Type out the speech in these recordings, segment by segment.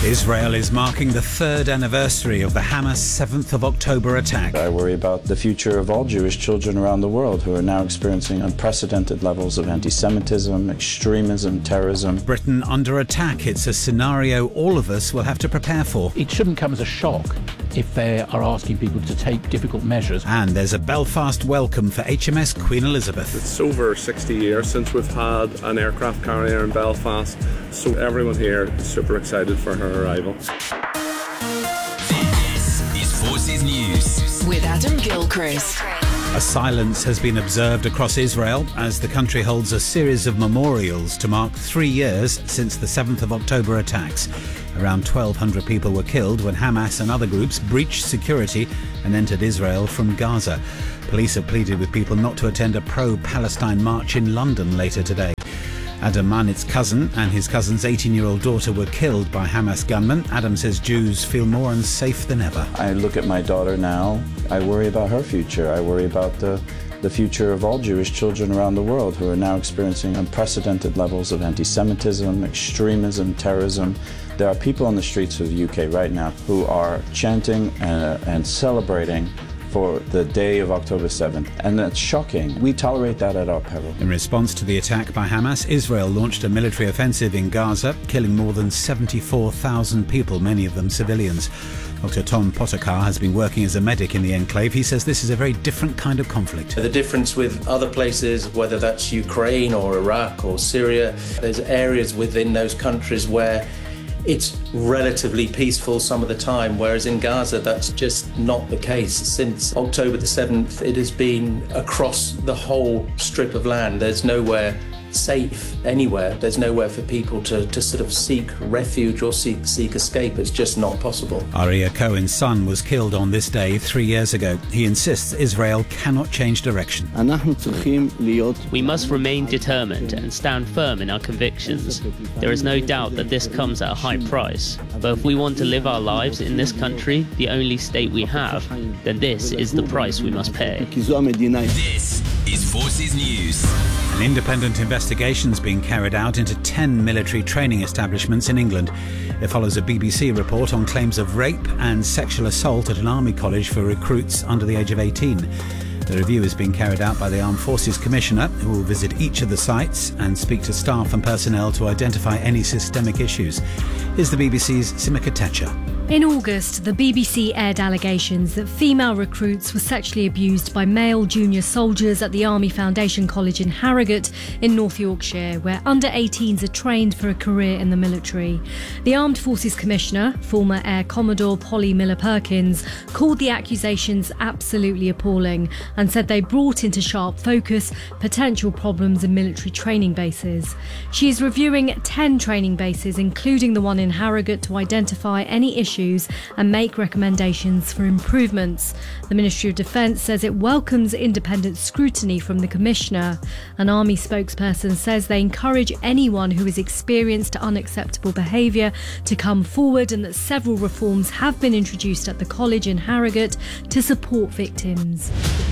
Israel is marking the third anniversary of the Hamas 7th of October attack. I worry about the future of all Jewish children around the world who are now experiencing unprecedented levels of anti-Semitism, extremism, terrorism. Britain under attack. It's a scenario all of us will have to prepare for. It shouldn't come as a shock if they are asking people to take difficult measures. And there's a Belfast welcome for HMS Queen Elizabeth. It's over 60 years since we've had an aircraft carrier in Belfast, so everyone here is super excited for her arrival. This is Forces News with Adam Gilchrist. A silence has been observed across Israel as the country holds a series of memorials to mark 3 years since the 7th of October attacks. Around 1,200 people were killed when Hamas and other groups breached security and entered Israel from Gaza. Police have pleaded with people not to attend a pro-Palestine march in London later today. Adam Manit's cousin and his cousin's 18-year-old daughter were killed by Hamas gunmen. Adam says Jews feel more unsafe than ever. I look at my daughter now. I worry about her future. I worry about the future of all Jewish children around the world who are now experiencing unprecedented levels of anti-Semitism, extremism, terrorism. There are people on the streets of the UK right now who are chanting and celebrating for the day of October 7th, and that's shocking. We tolerate that at our peril. In response to the attack by Hamas, Israel launched a military offensive in Gaza, killing more than 74,000 people, many of them civilians. Dr. Tom Potokar has been working as a medic in the enclave. He says this is a very different kind of conflict. The difference with other places, whether that's Ukraine or Iraq or Syria, there's areas within those countries where it's relatively peaceful some of the time, whereas in Gaza that's just not the case. Since October the 7th, it has been across the whole strip of land. There's nowhere safe anywhere. There's nowhere for people to sort of seek refuge or seek escape. It's just not possible. Aria Cohen's son was killed on this day 3 years ago. He insists Israel cannot change direction. We must remain determined and stand firm in our convictions. There is no doubt that this comes at a high price. But if we want to live our lives in this country, the only state we have, then this is the price we must pay. This is Forces News. An independent investigation is being carried out into 10 military training establishments in England. It follows a BBC report on claims of rape and sexual assault at an army college for recruits under the age of 18. The review is being carried out by the Armed Forces Commissioner, who will visit each of the sites and speak to staff and personnel to identify any systemic issues. Here's the BBC's Simika Techa. In August, the BBC aired allegations that female recruits were sexually abused by male junior soldiers at the Army Foundation College in Harrogate in North Yorkshire, where under-18s are trained for a career in the military. The Armed Forces Commissioner, former Air Commodore Polly Miller-Perkins, called the accusations absolutely appalling and said they brought into sharp focus potential problems in military training bases. She is reviewing 10 training bases, including the one in Harrogate, to identify any issues and make recommendations for improvements. The Ministry of Defence says it welcomes independent scrutiny from the Commissioner. An Army spokesperson says they encourage anyone who has experienced unacceptable behaviour to come forward, and that several reforms have been introduced at the college in Harrogate to support victims.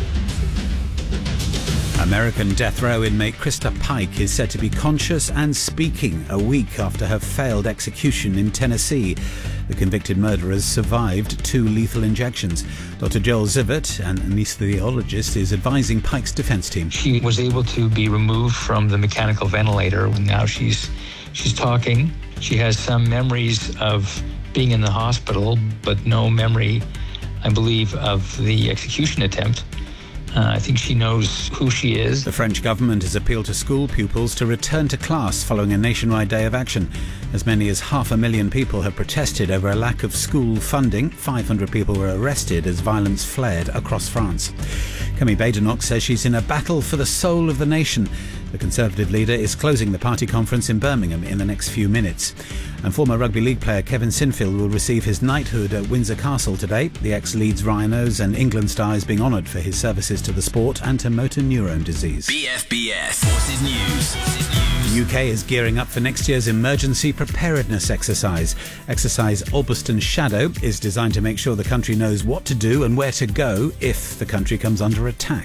American death row inmate Krista Pike is said to be conscious and speaking a week after her failed execution in Tennessee. The convicted murderers survived 2 lethal injections. Dr. Joel Zivert, an anaesthesiologist, is advising Pike's defence team. She was able to be removed from the mechanical ventilator. Now she's talking. She has some memories of being in the hospital, but no memory, I believe, of the execution attempt. I think she knows who she is. The French government has appealed to school pupils to return to class following a nationwide day of action. As many as 500,000 people have protested over a lack of school funding. 500 people were arrested as violence flared across France. Kemi Badenoch says she's in a battle for the soul of the nation. The Conservative leader is closing the party conference in Birmingham in the next few minutes. And former rugby league player Kevin Sinfield will receive his knighthood at Windsor Castle today. The ex-Leeds Rhinos and England star is being honoured for his services to the sport and to motor neurone disease. BFBS Forces News. The UK is gearing up for next year's emergency preparedness exercise. Exercise Ulverston Shadow is designed to make sure the country knows what to do and where to go if the country comes under attack.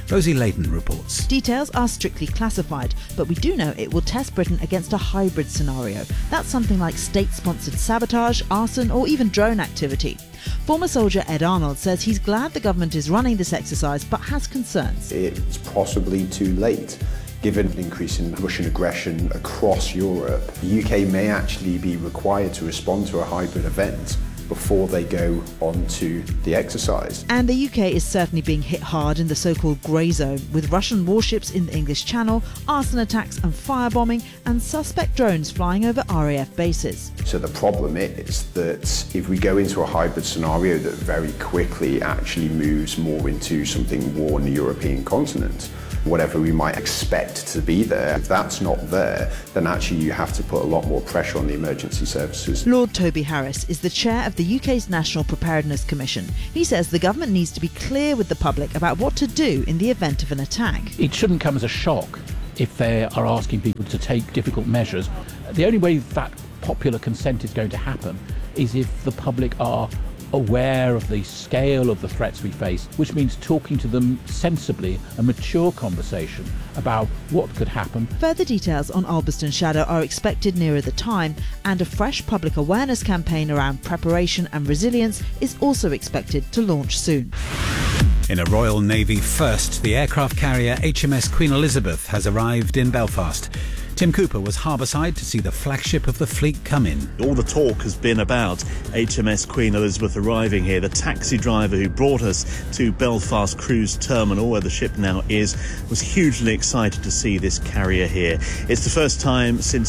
Rosie Layden reports. Details are strictly classified, but we do know it will test Britain against a hybrid scenario. That's something like state-sponsored sabotage, arson or even drone activity. Former soldier Ed Arnold says he's glad the government is running this exercise but has concerns. It's possibly too late. Given an increase in Russian aggression across Europe, the UK may actually be required to respond to a hybrid event before they go on to the exercise. And the UK is certainly being hit hard in the so-called grey zone, with Russian warships in the English Channel, arson attacks and firebombing, and suspect drones flying over RAF bases. So the problem is that if we go into a hybrid scenario that very quickly actually moves more into something war on the European continent, whatever we might expect to be there, if that's not there, then actually you have to put a lot more pressure on the emergency services. Lord Toby Harris is the chair of the UK's National Preparedness Commission. He says the government needs to be clear with the public about what to do in the event of an attack. It shouldn't come as a shock if they are asking people to take difficult measures. The only way that popular consent is going to happen is if the public are aware of the scale of the threats we face, which means talking to them sensibly, a mature conversation about what could happen. Further details on Ulverston Shadow are expected nearer the time, and a fresh public awareness campaign around preparation and resilience is also expected to launch soon. In a Royal Navy first, the aircraft carrier HMS Queen Elizabeth has arrived in Belfast. Tim Cooper was harbourside to see the flagship of the fleet come in. All the talk has been about HMS Queen Elizabeth arriving here. The taxi driver who brought us to Belfast Cruise Terminal, where the ship now is, was hugely excited to see this carrier here. It's the first time since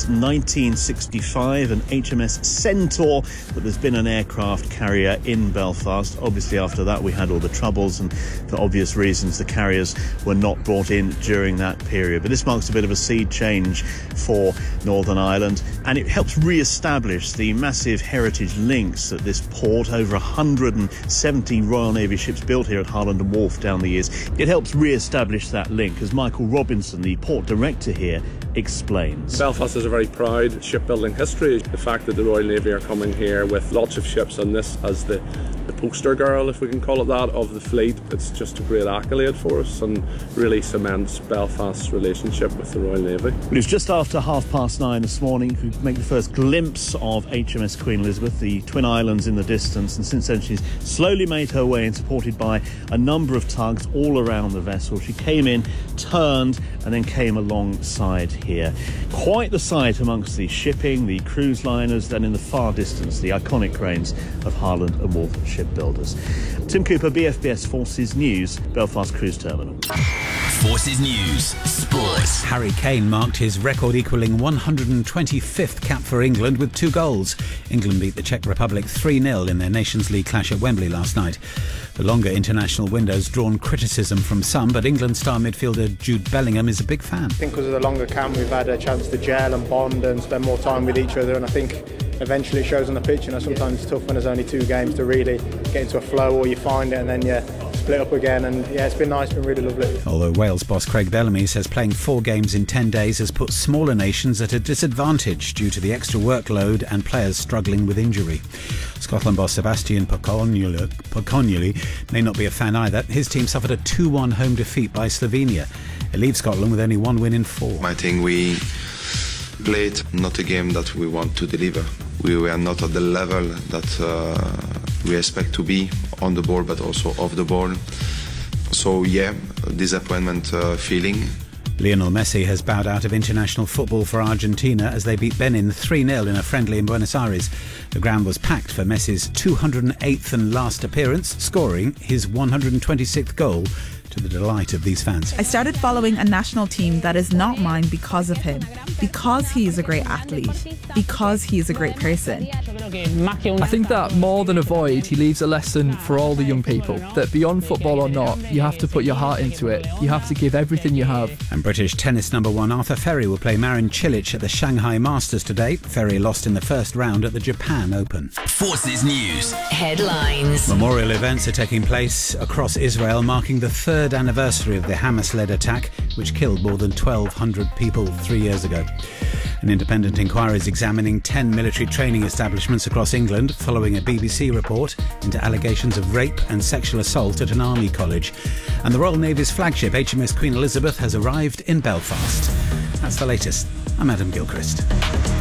1965, an HMS Centaur, that there's been an aircraft carrier in Belfast. Obviously, after that, we had all the troubles, and for obvious reasons, the carriers were not brought in during that period. But this marks a bit of a sea change for Northern Ireland, and it helps re-establish the massive heritage links at this port. Over 170 Royal Navy ships built here at Harland and Wharf down the years. It helps re-establish that link, as Michael Robinson, the port director here, explains. Belfast has a very proud shipbuilding history. The fact that the Royal Navy are coming here with lots of ships on this as the poster girl, if we can call it that, of the fleet, it's just a great accolade for us and really cements Belfast's relationship with the Royal Navy. It was just after 9:30 this morning we make the first glimpse of HMS Queen Elizabeth, the Twin Islands in the distance, and since then she's slowly made her way in, supported by a number of tugs all around the vessel. She came in, turned, and then came alongside here. Quite the sight amongst the shipping, the cruise liners, then in the far distance, the iconic cranes of Harland and Wolff shipbuilders. Tim Cooper, BFBS Forces News, Belfast Cruise Terminal. Forces News, Sports. Harry Kane marked his record-equalling 125th cap for England with 2 goals. England beat the Czech Republic 3-0 in their Nations League clash at Wembley last night. The longer international window's drawn criticism from some, but England star midfielder Jude Bellingham is a big fan. I think because of the longer camp, we've had a chance to gel and bond and spend more time with each other, and I think eventually it shows on the pitch. Sometimes it's tough when there's only 2 games to really get into a flow, or you find it and then you split up again, and it's been nice, been really lovely. Although Wales boss Craig Bellamy says playing 4 games in 10 days has put smaller nations at a disadvantage due to the extra workload and players struggling with injury. Scotland boss Sebastian Pocognoli may not be a fan either. His team suffered a 2-1 home defeat by Slovenia. It leaves Scotland with only 1 win in 4. I think we played not a game that we want to deliver. We were not at the level that we expect to be on the ball, but also off the ball. So disappointment feeling. Lionel Messi has bowed out of international football for Argentina as they beat Benin 3-0 in a friendly in Buenos Aires. The ground was packed for Messi's 208th and last appearance, scoring his 126th goal, to the delight of these fans. I started following a national team that is not mine because of him, because he is a great athlete, because he is a great person. I think that more than a void, he leaves a lesson for all the young people, that beyond football or not, you have to put your heart into it. You have to give everything you have. And British tennis number 1 Arthur Ferry will play Marin Cilic at the Shanghai Masters today. Ferry lost in the first round at the Japan Open. Forces News. Headlines. Memorial events are taking place across Israel, marking the 3rd 3rd anniversary of the Hamas-led attack, which killed more than 1,200 people 3 years ago. An independent inquiry is examining 10 military training establishments across England following a BBC report into allegations of rape and sexual assault at an army college. And the Royal Navy's flagship HMS Queen Elizabeth has arrived in Belfast. That's the latest. I'm Adam Gilchrist.